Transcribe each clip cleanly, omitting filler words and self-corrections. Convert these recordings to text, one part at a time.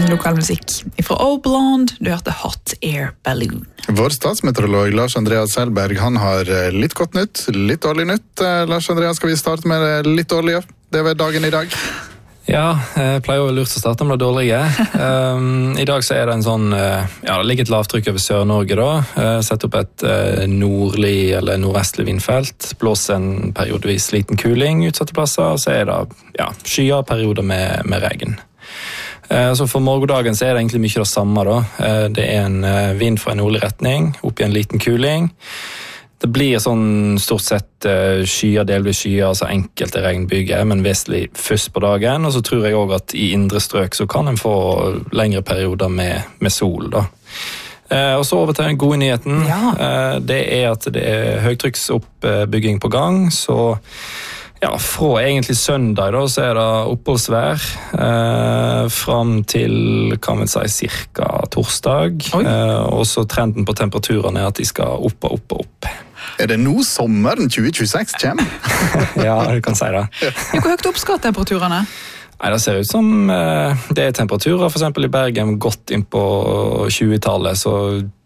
lokal musikk. Fra Obeland, du hørte Hot Air Balloon. Vår statsmeteorolog Lars Andreas Selberg, han har litt godt nytt, litt dårlig nytt. Lars Andreas, skal vi starte med litt dårlige? Det var dagen i dag. Ja, jeg pleier jo lurt å starte med det dårlige. I dag så er det en sånn, det ligger et lavtrykk over Sør-Norge da. Sett opp et nordlig eller nordvestlig vindfelt. Blåser en periodevis liten kuling utsatte plasser, og så er det skyer perioder med regn. Så for morgendagen så er det egentlig mye det samme da. Det er en vind fra en nordlig retning, opp i en liten kuling. Det blir sånn stort sett skyer, delvis skyer, altså enkelte regnbyger, men vesentlig først på dagen. Og så tror jeg også at i indre strøk så kan en få lengre perioder med sol da. Og så over til den gode nyheten. Ja. Det er at det er høytrykksoppbygging på gang, så fra egentlig søndag da, så er det oppholdsvær fram til, kan man si, cirka torsdag. Og så trenden på temperaturen er at de skal opp og opp og opp. Er det nå sommeren 2026 kommer? Ja, du kan si det. Hvor høyt opp skal temperaturene? Nei, det ser ut som det er temperaturer, for eksempel i Bergen, godt inn på 20-tallet, så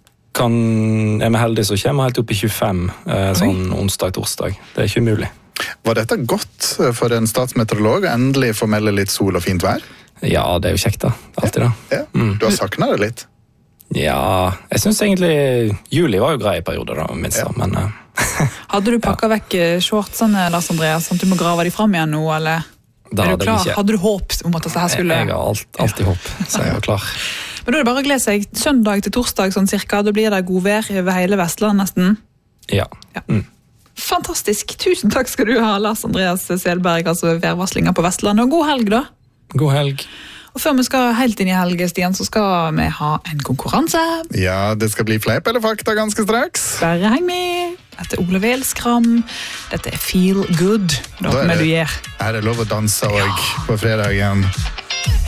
er vi heldige så kommer helt opp i 25, sånn onsdag-torsdag. Det er ikke umulig. Var dette godt for en statsmeteorolog å endelig få melde litt sol og fint vær? Ja, det er jo kjekt da. Alltid da. Ja. Du har savnet det litt? Ja, jeg synes egentlig juli var jo grei i perioder da, minst da, men... Hadde du pakket vekk shortsene, Lars Andreas, sånn at du må grave de frem igjen nå, eller? Er du klar? Hadde du håp om at dette her skulle... Jeg har alltid håp, så jeg var klar. Men da er det bare å glede seg søndag til torsdag, sånn cirka, da blir det god vær over hele Vestland nesten. Ja. Fantastisk. Tusen takk skal du ha, Lars Andreas Selberg, altså værvarslinger på Vestland, og god helg da. God helg. Og før vi skal helt inn i helge, Stian, så skal vi ha en konkurranse. Ja, det skal bli fleip eller fakta ganske straks. Bare heng med. Dette er Ole Velskram. Dette er Feel Good. Da må du gjøre. Er det lov å danse også på fredagen?